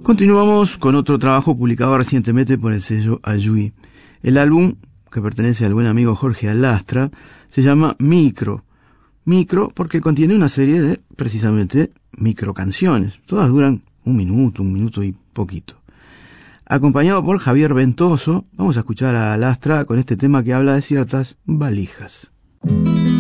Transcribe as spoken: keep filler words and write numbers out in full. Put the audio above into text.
Continuamos con otro trabajo publicado recientemente por el sello Ayui. El álbum, que pertenece al buen amigo Jorge Alastra, se llama Micro. Micro porque contiene una serie de, precisamente, microcanciones. Todas duran un minuto, un minuto y poquito. Acompañado por Javier Ventoso, vamos a escuchar a Alastra con este tema que habla de ciertas valijas.